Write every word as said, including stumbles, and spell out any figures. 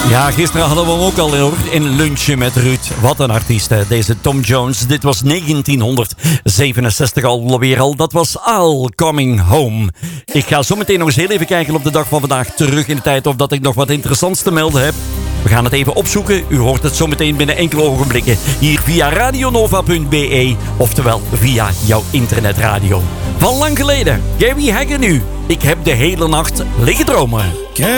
Ja, gisteren hadden we hem ook al hoor, in Lunchen met Ruud. Wat een artiest, hè, deze Tom Jones. Dit was negentienhonderdzevenenzestig alweer al. Dat was All Coming Home. Ik ga zo meteen nog eens heel even kijken op de dag van vandaag terug in de tijd... of dat ik nog wat interessants te melden heb. We gaan het even opzoeken. U hoort het zo meteen binnen enkele ogenblikken. Hier via radionova punt b e. Oftewel via jouw internetradio. Van lang geleden. Gary Hagger nu. Ik heb de hele nacht liggen dromen.